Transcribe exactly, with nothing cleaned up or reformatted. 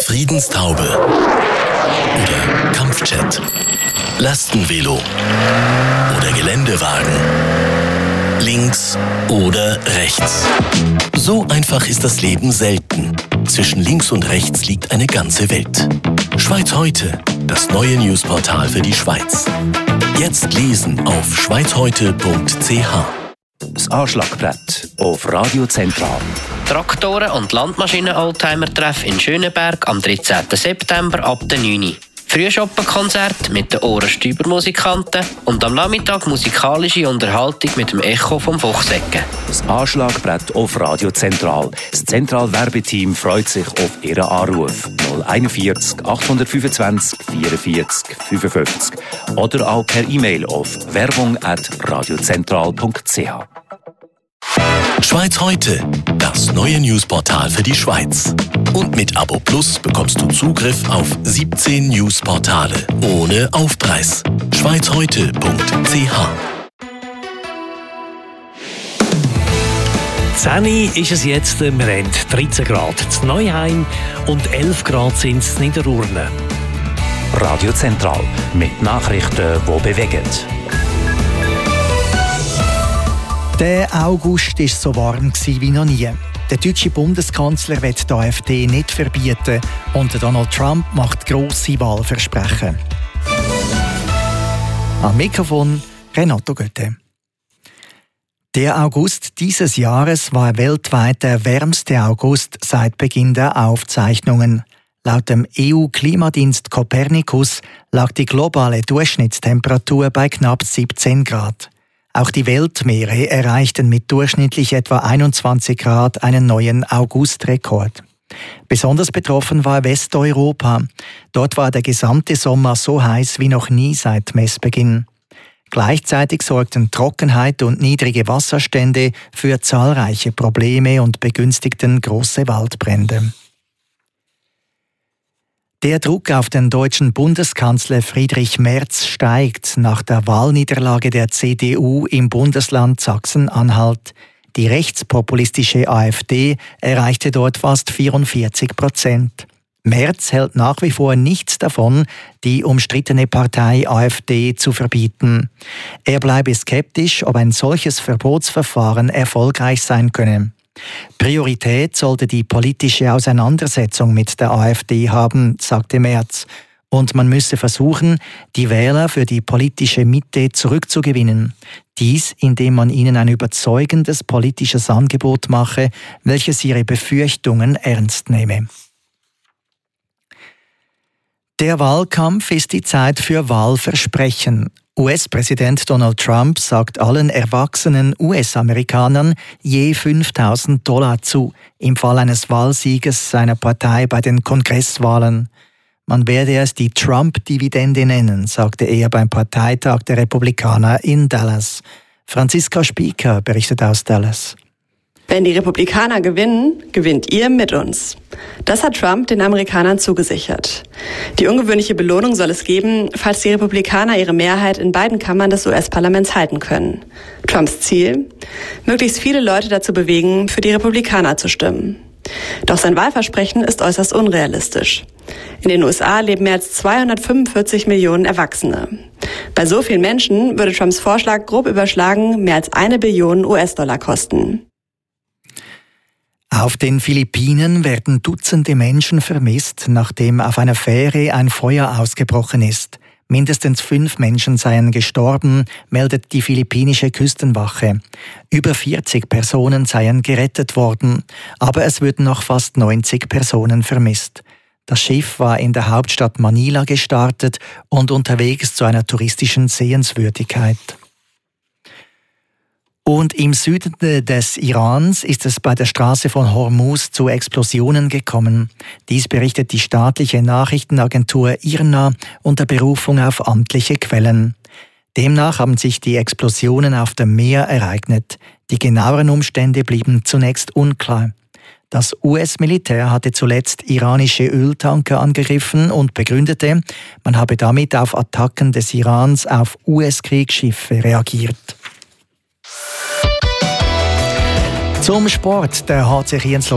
Friedenstaube oder Kampfjet, Lastenvelo oder Geländewagen, links oder rechts. So einfach ist das Leben selten. Zwischen links und rechts liegt eine ganze Welt. Schweiz heute, das neue Newsportal für die Schweiz. Jetzt lesen auf schweizheute punkt c h. Das Anschlagbrett auf Radio Zentral. Traktoren- und Landmaschinen-Oldtimer-Treff in Schöneberg am dreizehnten September ab der neun Uhr. Frühschoppenkonzert mit den Ohrenstüber-Musikanten und am Nachmittag musikalische Unterhaltung mit dem Echo vom Fuchsecken. Das Anschlagbrett auf Radio Zentral. Das Zentral-Werbeteam freut sich auf Ihren Anruf. null einundvierzig achthundertfünfundzwanzig vierundvierzig fünfundfünfzig oder auch per E-Mail auf werbung at radiozentral punkt c h. Schweiz heute, das neue Newsportal für die Schweiz. Und mit Abo Plus bekommst du Zugriff auf siebzehn Newsportale ohne Aufpreis. schweizheute punkt c h. zehn Uhr ist es jetzt, wir haben dreizehn Grad in Neuheim und elf Grad sind es in Niederurne. Radio Zentral mit Nachrichten, die bewegen. Der August war so warm wie noch nie. Der deutsche Bundeskanzler will die AfD nicht verbieten und Donald Trump macht grosse Wahlversprechen. Am Mikrofon Renato Götte. Der August dieses Jahres war weltweit der wärmste August seit Beginn der Aufzeichnungen. Laut dem E U-Klimadienst Copernicus lag die globale Durchschnittstemperatur bei knapp siebzehn Grad. Auch die Weltmeere erreichten mit durchschnittlich etwa einundzwanzig Grad einen neuen Augustrekord. Besonders betroffen war Westeuropa. Dort war der gesamte Sommer so heiß wie noch nie seit Messbeginn. Gleichzeitig sorgten Trockenheit und niedrige Wasserstände für zahlreiche Probleme und begünstigten große Waldbrände. Der Druck auf den deutschen Bundeskanzler Friedrich Merz steigt nach der Wahlniederlage der C D U im Bundesland Sachsen-Anhalt. Die rechtspopulistische AfD erreichte dort fast vierundvierzig Prozent. Merz hält nach wie vor nichts davon, die umstrittene Partei AfD zu verbieten. Er bleibe skeptisch, ob ein solches Verbotsverfahren erfolgreich sein könne. Priorität sollte die politische Auseinandersetzung mit der AfD haben, sagte Merz. Und man müsse versuchen, die Wähler für die politische Mitte zurückzugewinnen. Dies, indem man ihnen ein überzeugendes politisches Angebot mache, welches ihre Befürchtungen ernst nehme. Der Wahlkampf ist die Zeit für Wahlversprechen. U S-Präsident Donald Trump sagt allen erwachsenen U S-Amerikanern je fünftausend Dollar zu, im Fall eines Wahlsieges seiner Partei bei den Kongresswahlen. Man werde es die Trump-Dividende nennen, sagte er beim Parteitag der Republikaner in Dallas. Franziska Spieker berichtet aus Dallas. Wenn die Republikaner gewinnen, gewinnt ihr mit uns. Das hat Trump den Amerikanern zugesichert. Die ungewöhnliche Belohnung soll es geben, falls die Republikaner ihre Mehrheit in beiden Kammern des U S-Parlaments halten können. Trumps Ziel? Möglichst viele Leute dazu bewegen, für die Republikaner zu stimmen. Doch sein Wahlversprechen ist äußerst unrealistisch. In den U S A leben mehr als zweihundertfünfundvierzig Millionen Erwachsene. Bei so vielen Menschen würde Trumps Vorschlag grob überschlagen mehr als eine Billion U S-Dollar kosten. Auf den Philippinen werden Dutzende Menschen vermisst, nachdem auf einer Fähre ein Feuer ausgebrochen ist. Mindestens fünf Menschen seien gestorben, meldet die philippinische Küstenwache. Über vierzig Personen seien gerettet worden, aber es würden noch fast neunzig Personen vermisst. Das Schiff war in der Hauptstadt Manila gestartet und unterwegs zu einer touristischen Sehenswürdigkeit. Und im Süden des Irans ist es bei der Straße von Hormuz zu Explosionen gekommen. Dies berichtet die staatliche Nachrichtenagentur I R N A unter Berufung auf amtliche Quellen. Demnach haben sich die Explosionen auf dem Meer ereignet. Die genaueren Umstände blieben zunächst unklar. Das U S-Militär hatte zuletzt iranische Öltanker angegriffen und begründete, man habe damit auf Attacken des Irans auf U S-Kriegsschiffe reagiert. Zum Sport. Der H C Kienzl